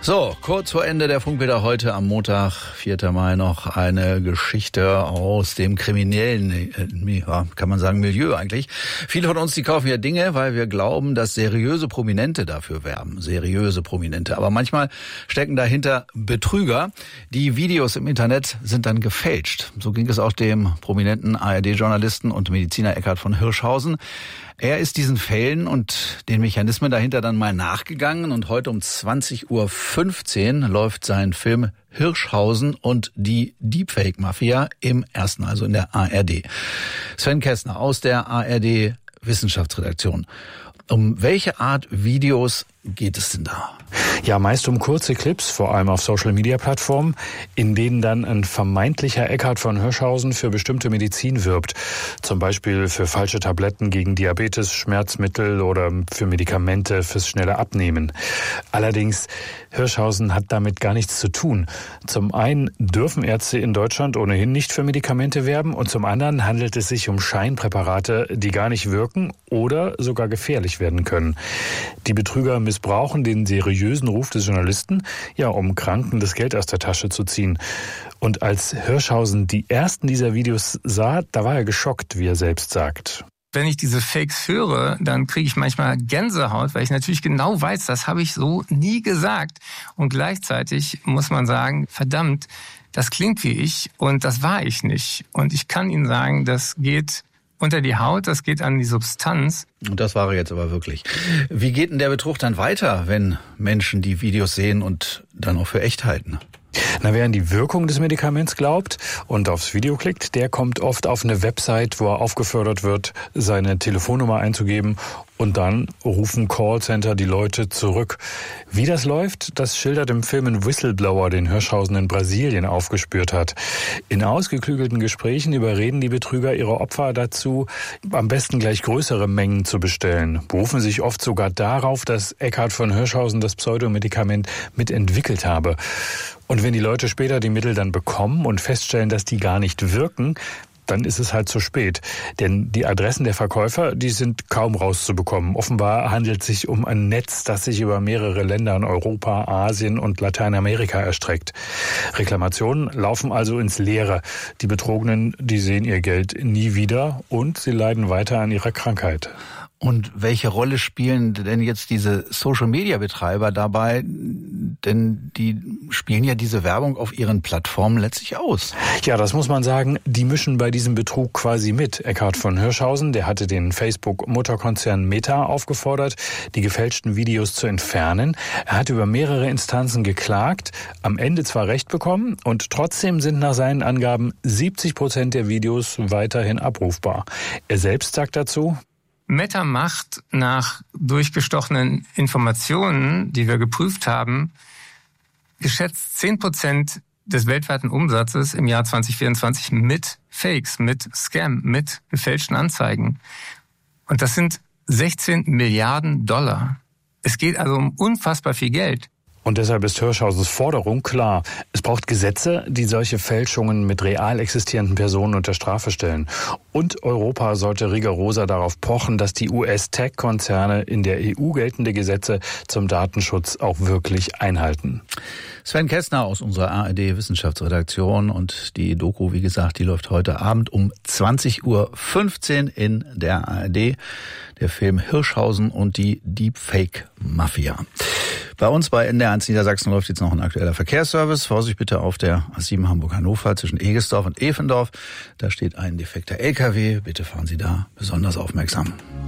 So, kurz vor Ende der Funkbilder heute am Montag, 4. Mai, noch eine Geschichte aus dem kriminellen, kann man sagen, Milieu eigentlich. Viele von uns, die kaufen ja Dinge, weil wir glauben, dass seriöse Prominente dafür werben. Seriöse Prominente. Aber manchmal stecken dahinter Betrüger. Die Videos im Internet sind dann gefälscht. So ging es auch dem prominenten ARD-Journalisten und Mediziner Eckhard von Hirschhausen. Er ist diesen Fällen und den Mechanismen dahinter dann mal nachgegangen und heute um 20:15 Uhr läuft sein Film Hirschhausen und die Deepfake-Mafia im Ersten, also in der ARD. Sven Kestner aus der ARD Wissenschaftsredaktion. Um welche Art Videos geht es denn da? Ja, meist um kurze Clips, vor allem auf Social-Media-Plattformen, in denen dann ein vermeintlicher Eckhard von Hirschhausen für bestimmte Medizin wirbt. Zum Beispiel für falsche Tabletten gegen Diabetes, Schmerzmittel oder für Medikamente fürs schnelle Abnehmen. Allerdings, Hirschhausen hat damit gar nichts zu tun. Zum einen dürfen Ärzte in Deutschland ohnehin nicht für Medikamente werben und zum anderen handelt es sich um Scheinpräparate, die gar nicht wirken oder sogar gefährlich werden können. Die Betrüger missbrauchen den seriösen Ruf des Journalisten, ja, um Kranken das Geld aus der Tasche zu ziehen. Und als Hirschhausen die ersten dieser Videos sah, da war er geschockt, wie er selbst sagt. Wenn ich diese Fakes höre, dann kriege ich manchmal Gänsehaut, weil ich natürlich genau weiß, das habe ich so nie gesagt. Und gleichzeitig muss man sagen, verdammt, das klingt wie ich und das war ich nicht. Und ich kann Ihnen sagen, das geht unter die Haut, das geht an die Substanz. Und das war er jetzt aber wirklich. Wie geht denn der Betrug dann weiter, wenn Menschen die Videos sehen und dann auch für echt halten? Na, wer an die Wirkung des Medikaments glaubt und aufs Video klickt, der kommt oft auf eine Website, wo er aufgefordert wird, seine Telefonnummer einzugeben und dann rufen Callcenter die Leute zurück. Wie das läuft, das schildert im Film ein Whistleblower, den Hirschhausen in Brasilien aufgespürt hat. In ausgeklügelten Gesprächen überreden die Betrüger ihre Opfer dazu, am besten gleich größere Mengen zu bestellen. Berufen sich oft sogar darauf, dass Eckhard von Hirschhausen das Pseudomedikament mitentwickelt habe. Und wenn die Leute später die Mittel dann bekommen und feststellen, dass die gar nicht wirken, dann ist es halt zu spät. Denn die Adressen der Verkäufer, die sind kaum rauszubekommen. Offenbar handelt es sich um ein Netz, das sich über mehrere Länder in Europa, Asien und Lateinamerika erstreckt. Reklamationen laufen also ins Leere. Die Betrogenen, die sehen ihr Geld nie wieder und sie leiden weiter an ihrer Krankheit. Und welche Rolle spielen denn jetzt diese Social-Media-Betreiber dabei? Denn die spielen ja diese Werbung auf ihren Plattformen letztlich aus. Ja, das muss man sagen. Die mischen bei diesem Betrug quasi mit. Eckhard von Hirschhausen, der hatte den Facebook-Mutterkonzern Meta aufgefordert, die gefälschten Videos zu entfernen. Er hat über mehrere Instanzen geklagt, am Ende zwar Recht bekommen und trotzdem sind nach seinen Angaben 70% der Videos weiterhin abrufbar. Er selbst sagt dazu: Meta macht nach durchgestochenen Informationen, die wir geprüft haben, geschätzt 10% des weltweiten Umsatzes im Jahr 2024 mit Fakes, mit Scam, mit gefälschten Anzeigen. Und das sind 16 Milliarden $. Es geht also um unfassbar viel Geld. Und deshalb ist Hirschhausens Forderung klar. Es braucht Gesetze, die solche Fälschungen mit real existierenden Personen unter Strafe stellen. Und Europa sollte rigoroser darauf pochen, dass die US-Tech-Konzerne in der EU geltende Gesetze zum Datenschutz auch wirklich einhalten. Sven Kestner aus unserer ARD-Wissenschaftsredaktion und die Doku, wie gesagt, die läuft heute Abend um 20:15 Uhr in der ARD. Der Film Hirschhausen und die Deepfake-Mafia. Bei uns bei NDR1 Niedersachsen läuft jetzt noch ein aktueller Verkehrsservice. Vorsicht bitte auf der A7 Hamburg-Hannover zwischen Egesdorf und Efendorf. Da steht ein defekter LKW. Bitte fahren Sie da besonders aufmerksam.